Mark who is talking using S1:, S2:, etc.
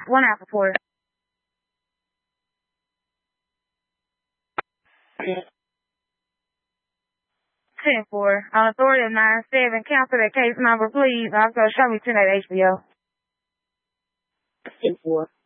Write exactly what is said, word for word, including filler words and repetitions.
S1: One out report. ten four. On authority of nine seven, cancel that case number, please. Also, show me ten at H B O.
S2: ten four.